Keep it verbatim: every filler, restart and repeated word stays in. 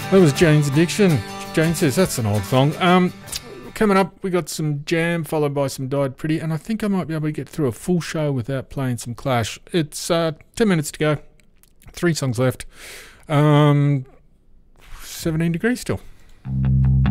That was Jane's Addiction. Jane says that's an old song. Um, coming up, we got some Jam followed by some Died Pretty, and I think I might be able to get through a full show without playing some Clash. It's uh, ten minutes to go, three songs left, um, seventeen degrees still.